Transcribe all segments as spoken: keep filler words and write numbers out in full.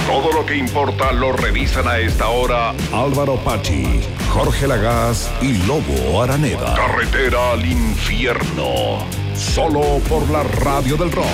Todo lo que importa lo revisan a esta hora Álvaro Pachi, Jorge Lagaz y Lobo Araneda. Carretera al infierno. Solo por la Radio del Rock.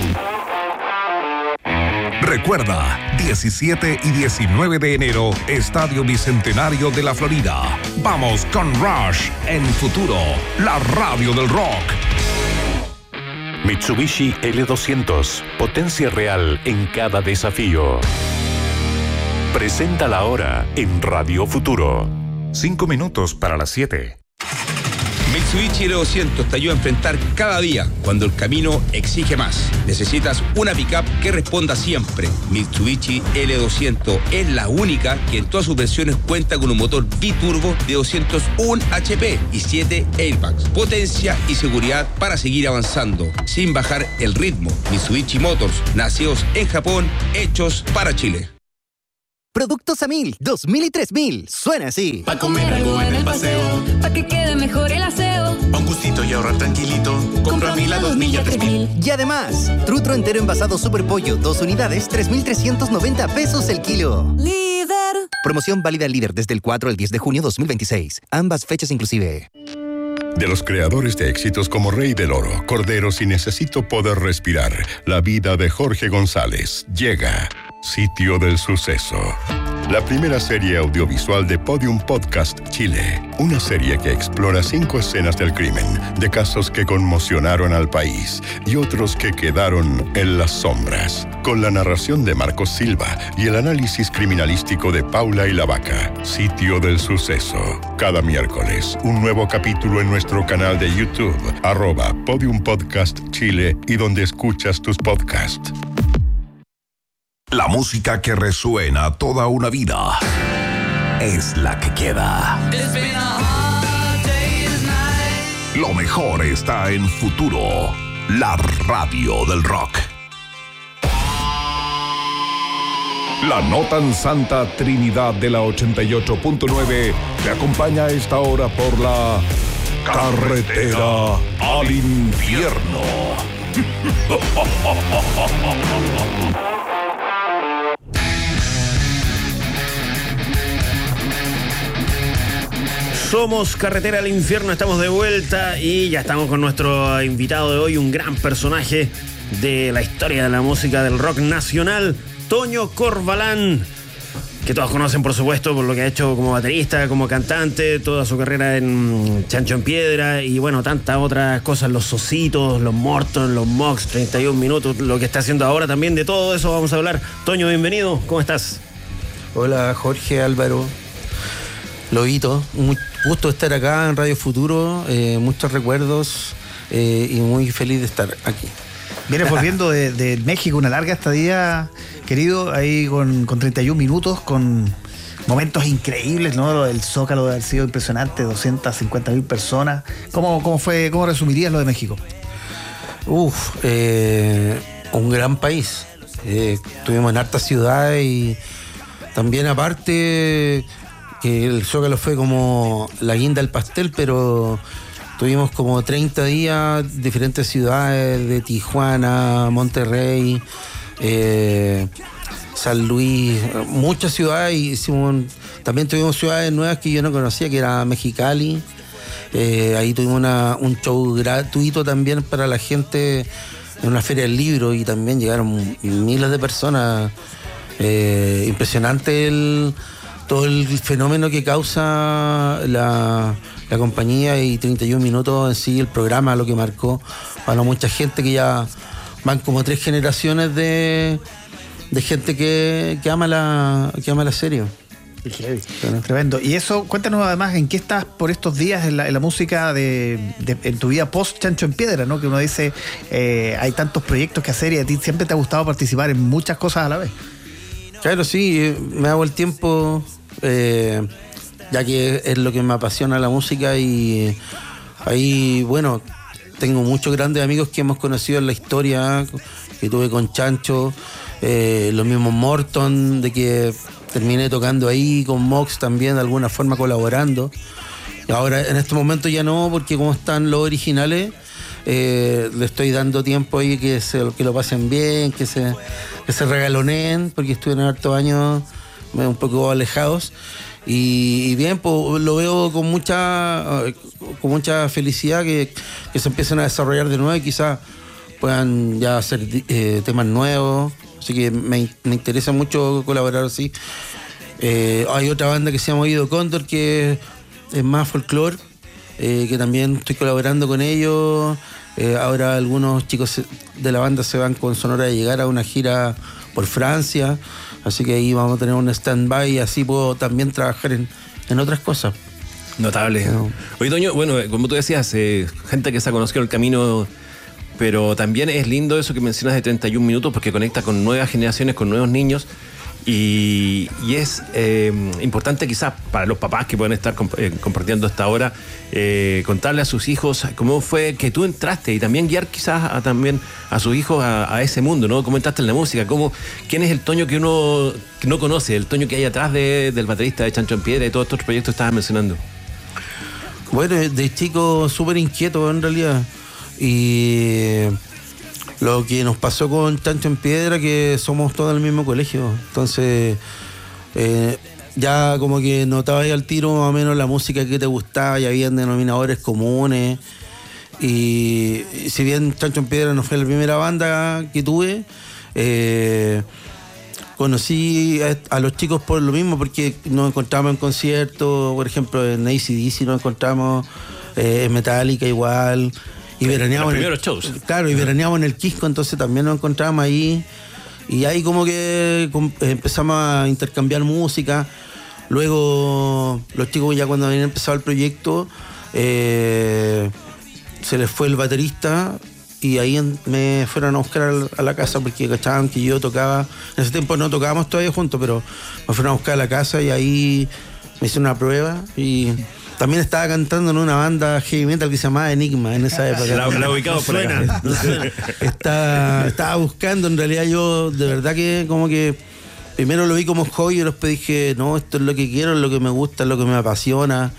Recuerda, diecisiete y diecinueve de enero, Estadio Bicentenario de la Florida. Vamos con Rush en Futuro, la Radio del Rock. Mitsubishi L doscientos, potencia real en cada desafío. Presenta la hora en Radio Futuro. Cinco minutos para las siete. Mitsubishi L doscientos te ayuda a enfrentar cada día cuando el camino exige más. Necesitas una pickup que responda siempre. Mitsubishi L doscientos es la única que en todas sus versiones cuenta con un motor biturbo de doscientos uno H P y siete airbags. Potencia y seguridad para seguir avanzando sin bajar el ritmo. Mitsubishi Motors, nacidos en Japón, hechos para Chile. Productos a mil, dos mil y tres mil. Suena así. Pa' comer algo en el paseo, pa' que quede mejor el aseo. Pa' un gustito y ahorrar tranquilito. Compra mil a dos mil y a tres mil. Y además, trutro entero envasado Super Pollo, dos unidades, tres mil trescientos noventa pesos el kilo. Líder. Promoción válida al Líder desde el cuatro al diez de junio dos mil veintiséis. Ambas fechas inclusive. De los creadores de éxitos como Rey del Oro, Corderos y Necesito Poder Respirar, la vida de Jorge González llega. Sitio del Suceso. La primera serie audiovisual de Podium Podcast Chile. Una serie que explora cinco escenas del crimen, de casos que conmocionaron al país y otros que quedaron en las sombras. Con la narración de Marcos Silva y el análisis criminalístico de Paula y la Vaca. Sitio del Suceso. Cada miércoles, un nuevo capítulo en nuestro canal de YouTube, arroba Podium Podcast Chile y donde escuchas tus podcasts. La música que resuena toda una vida es la que queda. Lo mejor está en Futuro, la Radio del Rock. La no tan santa Trinidad de la ochenta y ocho punto nueve te acompaña a esta hora por la Carretera al Infierno. Somos Carretera al Infierno, estamos de vuelta y ya estamos con nuestro invitado de hoy, un gran personaje de la historia de la música del rock nacional, Toño Corvalán, que todos conocen por supuesto por lo que ha hecho como baterista, como cantante, toda su carrera en Chancho en Piedra y bueno, tantas otras cosas, los Ositos, los Morton, los Mox, treinta y un minutos, lo que está haciendo ahora también, de todo eso vamos a hablar. Toño, bienvenido, ¿cómo estás? Hola Jorge, Álvaro, Lobito, muy gusto estar acá en Radio Futuro, eh, muchos recuerdos eh, y muy feliz de estar aquí. Vienes volviendo de, de México, una larga estadía, querido, ahí con, con treinta y un minutos, con momentos increíbles, ¿no? El Zócalo debe haber sido impresionante, doscientas cincuenta mil personas. ¿Cómo, cómo fue, cómo resumirías lo de México? Uf, eh, un gran país. Eh, estuvimos en hartas ciudades y también aparte que el Zócalo fue como la guinda del pastel, pero tuvimos como treinta días, diferentes ciudades de Tijuana, Monterrey, eh, San Luis, muchas ciudades. Y hicimos, también tuvimos ciudades nuevas que yo no conocía, que era Mexicali. Eh, ahí tuvimos una, un show gratuito también para la gente en una feria del libro y también llegaron miles de personas. Eh, impresionante el, todo el fenómeno que causa la... la compañía y treinta y un minutos en sí, el programa, lo que marcó para mucha gente, que ya van como tres generaciones de, de gente que, que ama la que ama la serie. Claro. Tremendo. Y eso, cuéntanos además en qué estás por estos días en la, en la música de, de en tu vida post Chancho en Piedra, ¿no? Que uno dice, eh, hay tantos proyectos que hacer y a ti siempre te ha gustado participar en muchas cosas a la vez. Claro, sí, me hago el tiempo, eh, ya que es lo que me apasiona la música, y ahí, bueno, tengo muchos grandes amigos que hemos conocido en la historia, que tuve con Chancho, eh, los mismos Morton, de que terminé tocando ahí, con Mox también, de alguna forma colaborando. Y ahora, en este momento ya no, porque como están los originales, eh, le estoy dando tiempo ahí que, se, que lo pasen bien, que se, que se regaloneen, porque estuvieron hartos años un poco alejados. Y, y bien, pues lo veo con mucha con mucha felicidad que, que se empiecen a desarrollar de nuevo y quizás puedan ya hacer eh, temas nuevos. Así que me, me interesa mucho colaborar así. Eh, hay otra banda que se llama Oído Cóndor, que es más folclore, eh, que también estoy colaborando con ellos. Eh, ahora algunos chicos de la banda se van con Sonora de Llegar a una gira por Francia. Así que ahí vamos a tener un stand-by y así puedo también trabajar en, en otras cosas. Notable. No. Oye, Toño, bueno, como tú decías, eh, gente que se ha conocido el camino, pero también es lindo eso que mencionas de treinta y un minutos porque conecta con nuevas generaciones, con nuevos niños. Y, y es eh, importante quizás para los papás que pueden estar comp- eh, compartiendo esta hora, eh, contarle a sus hijos cómo fue que tú entraste y también guiar quizás a, también a sus hijos a, a ese mundo, ¿no? Cómo entraste en la música, cómo, quién es el Toño que uno que no conoce, el Toño que hay atrás de, del baterista de Chancho en Piedra y todos estos proyectos que estabas mencionando. Bueno, de chico súper inquieto en realidad. Y lo que nos pasó con Chancho en Piedra, que somos todos del mismo colegio. Entonces, eh, ya como que notaba ahí al tiro más o menos la música que te gustaba, ya habían denominadores comunes. Y, y si bien Chancho en Piedra no fue la primera banda que tuve, eh, conocí a, a los chicos por lo mismo, porque nos encontramos en conciertos, por ejemplo en A C D C nos encontramos, eh, en Metallica igual. Y veraneamos en el, shows. Claro, y veraneamos en el Quisco, entonces también nos encontrábamos ahí. Y ahí como que empezamos a intercambiar música. Luego los chicos ya cuando habían empezado el proyecto, eh, se les fue el baterista y ahí en, me fueron a buscar a la casa porque cachaban que yo tocaba. En ese tiempo no tocábamos todavía juntos, pero me fueron a buscar a la casa y ahí me hicieron una prueba y... También estaba cantando en una banda heavy metal que se llamaba Enigma en esa época. La, la ubicamos por acá. Estaba, estaba buscando, en realidad yo de verdad que como que primero lo vi como hobby y después dije, no, esto es lo que quiero, es lo que me gusta, es lo que me apasiona.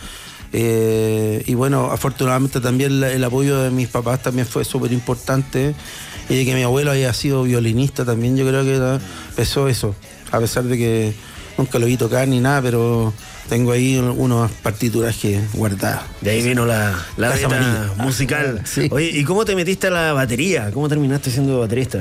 Eh, y bueno, afortunadamente también la, el apoyo de mis papás también fue súper importante. Y de que mi abuelo haya sido violinista también, yo creo que pesó eso. A pesar de que nunca lo vi tocar ni nada, pero... Tengo ahí unas partituras que guardadas. De ahí vino la, la vena musical. Sí. Oye, ¿y cómo te metiste a la batería? ¿Cómo terminaste siendo baterista?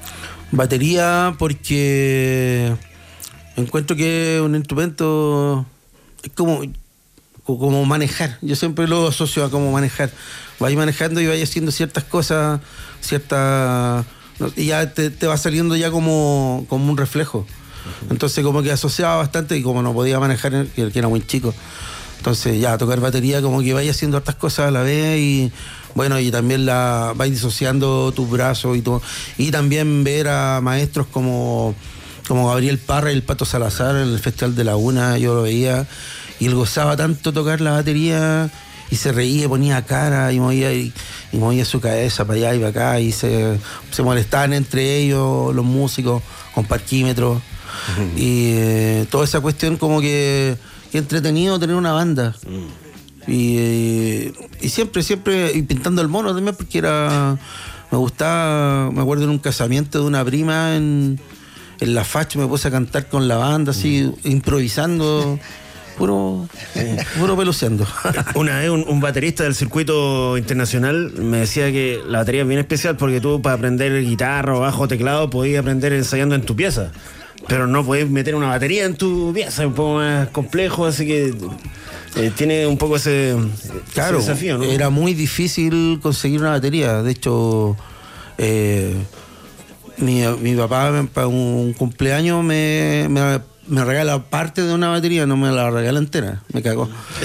Batería porque encuentro que un instrumento es como, como manejar. Yo siempre lo asocio a como manejar. Vais manejando y vais haciendo ciertas cosas, ciertas... Y ya te, te va saliendo ya como, como un reflejo. Entonces como que asociaba bastante y como no podía manejar, que era muy chico, entonces ya tocar batería como que vaya haciendo otras cosas a la vez y bueno, y también la vais disociando tus brazos y todo, y también ver a maestros como, como Gabriel Parra y el Pato Salazar en el Festival de Laguna, yo lo veía y él gozaba tanto tocar la batería y se reía, ponía cara y movía, y, y movía su cabeza para allá y para acá y se, se molestaban entre ellos los músicos con parquímetros. Uh-huh. Y eh, toda esa cuestión como que, que entretenido tener una banda. Uh-huh. y, eh, y siempre, siempre y pintando el mono también porque era me gustaba, me acuerdo en un casamiento de una prima en, en La Facha me puse a cantar con la banda así, uh-huh. improvisando puro, eh, puro peluceando. Una vez un, un baterista del circuito internacional me decía que la batería es bien especial porque tú para aprender guitarra o bajo teclado podías aprender ensayando en tu pieza, pero no podés meter una batería en tu pieza, es un poco más complejo, así que eh, tiene un poco ese, claro, ese desafío, ¿no? Era muy difícil conseguir una batería, de hecho eh, mi, mi papá para un cumpleaños me, me, me regala parte de una batería, no me la regala entera, me cagó.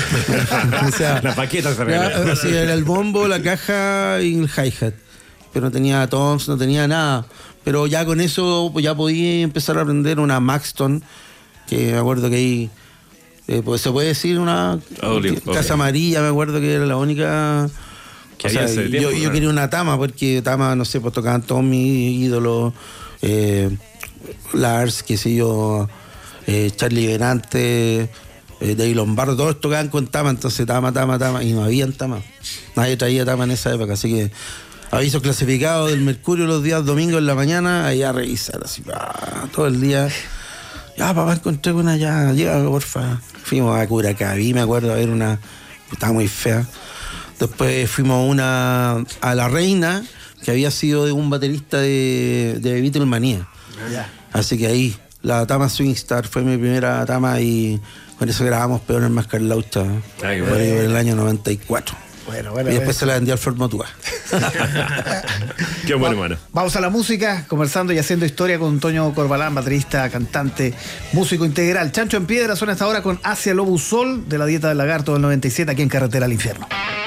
O sea, la paqueta se regala. Ya, sí, era el bombo, la caja y el hi-hat, pero no tenía toms, no tenía nada. Pero ya con eso pues ya podía empezar a aprender una Maxton, que me acuerdo que ahí, eh, pues se puede decir una oh, que, okay. Casa Amarilla, me acuerdo que era la única... O sea, yo, tiempo, yo quería una Tama, porque Tama, no sé, pues tocaban todos mis ídolos, eh, Lars, qué sé yo, eh, Charlie Benante, eh, David Lombardo, todos tocaban con tama, entonces tama, tama, tama, y no habían tama. Nadie traía tama en esa época, así que avisos clasificados del Mercurio los días domingos en la mañana, ahí a revisar, así, ah, todo el día. Ya, papá, encontré una, ya, llega, porfa. Fuimos a Curacaví, me acuerdo, a ver una, estaba muy fea. Después fuimos a una, a La Reina, que había sido de un baterista de, de Beatlemania. Yeah. Así que ahí, la Tama Swingstar fue mi primera Tama y con eso grabamos Peor en Mascarlauta, Ay, por, bueno. por el año noventa y cuatro. Bueno, bueno, y después bueno. se la vendí al Ford Mutua. Qué bueno, hermano. Vamos a la música, conversando y haciendo historia con Toño Corbalán, baterista, cantante, músico integral. Chancho en Piedra suena hasta ahora con Hacia Lobo Sol, de la Dieta del Lagarto del noventa y siete, aquí en Carretera al Infierno.